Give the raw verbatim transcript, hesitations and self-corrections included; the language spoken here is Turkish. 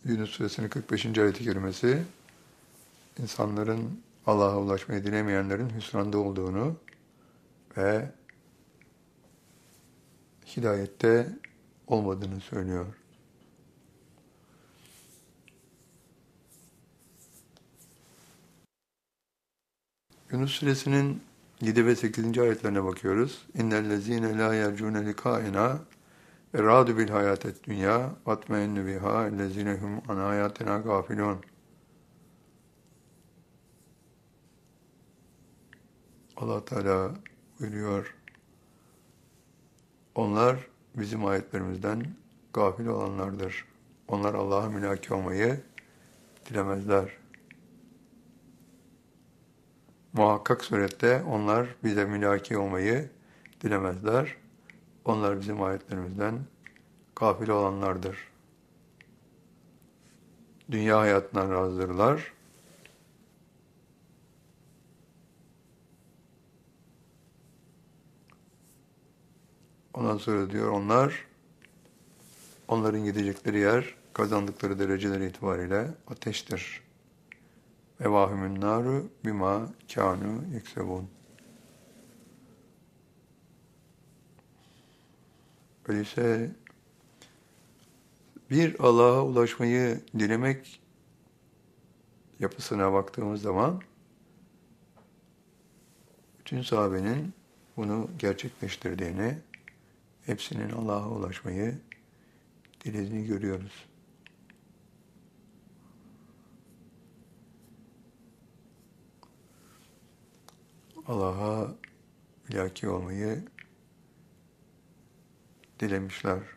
Yunus Suresinin kırk beşinci ayet-i kerimesi, insanların Allah'a ulaşmayı dilemeyenlerin hüsranda olduğunu ve hidayette olmadığını söylüyor. Yunus Suresinin yedi ve sekizinci ayetlerine bakıyoruz. İnnellezîne lâ yercûne likâina erâdü bil hayâtet dünyâ vatmeinnü bihâ ellezîne hum an âyâtinâ gâfilûn. Allah Teala buyuruyor. Onlar bizim ayetlerimizden gafil olanlardır. Onlar Allah'a mülaki olmayı dilemezler. Muhakkak surette onlar bize mülaki olmayı dilemezler. Onlar bizim ayetlerimizden gafil olanlardır. Dünya hayatından razıdırlar. Ondan sonra diyor onlar, onların gidecekleri yer, kazandıkları dereceler itibariyle ateştir. Evâhümün nâru bimâ kânû yeksebûn. Öyleyse bir Allah'a ulaşmayı dilemek yapısına baktığımız zaman bütün sahabenin bunu gerçekleştirdiğini, hepsinin Allah'a ulaşmayı dilediğini görüyoruz. Allah'a mülaki olmayı dilemişler.